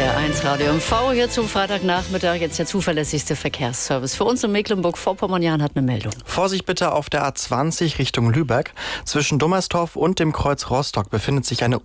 RPR1 Radio MV hier zum Freitagnachmittag. Jetzt der zuverlässigste Verkehrsservice für uns in Mecklenburg-Vorpommern. Jan hat eine Meldung. Vorsicht bitte auf der A20 Richtung Lübeck. Zwischen Dummerstorf und dem Kreuz Rostock befindet sich eine